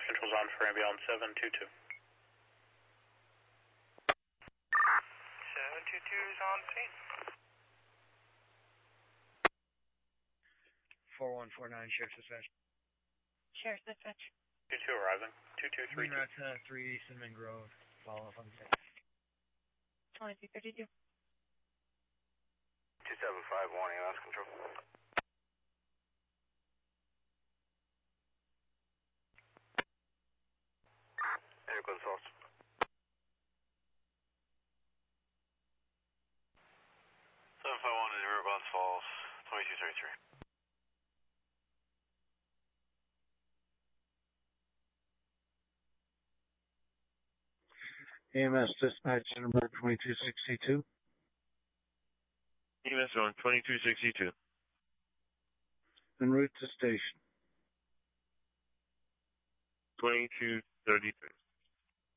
Control's on for ambulance 722. 722's on scene. 4149, Sheriff's Dispatch. Sheriff's Dispatch. 22 arriving. 2232. Route 3 Cinnamon Grove. Follow up on the 2232. 275, warning, lost control. Aircon source. 751 in Riverbond Falls, 2233. EMS dispatch number 2262. EMS on 2262. En route to station. 2233.